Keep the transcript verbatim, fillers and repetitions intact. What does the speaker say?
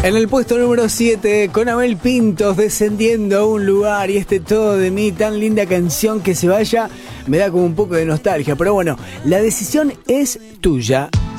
En el puesto número siete, con Abel Pintos descendiendo a un lugar y este Todo de mí, tan linda canción que se vaya, me da como un poco de nostalgia. Pero bueno, la decisión es tuya.